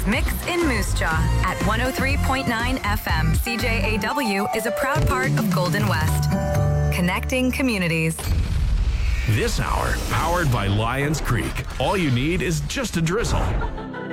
Mix in Moose Jaw at 103.9 FM. CJAW is a proud part of Golden West. Connecting communities. This hour, powered by Lions Creek. All you need is just a drizzle.